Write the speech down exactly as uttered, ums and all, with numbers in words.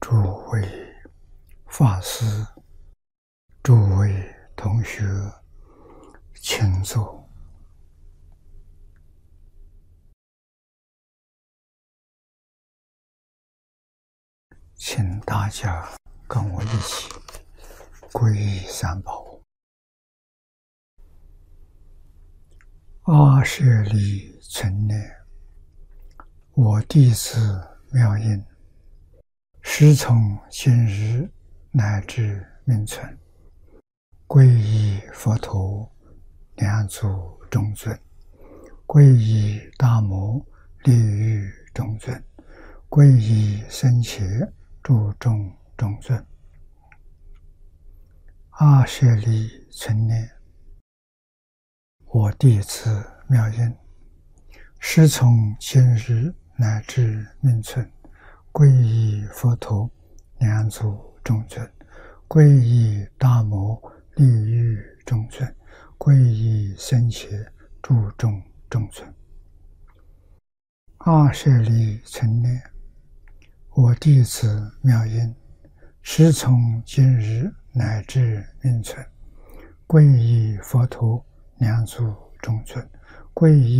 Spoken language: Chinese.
诸位法师、诸位同学，请坐。请大家跟我一起皈依三宝。阿舍利存念，我弟子妙音，师从今日乃至命存，皈依佛陀、两祖中尊，皈依大摩利欲中尊，皈依僧伽注中中尊。阿舍利存念，我弟子妙音，师从今日乃至命存，皈依佛陀、两祖中尊，皈依大摩利欲中尊，皈依僧伽注中中尊。阿舍利存念，我弟子妙音，师从今日乃至命存，皈依佛陀、两祖中尊，皈依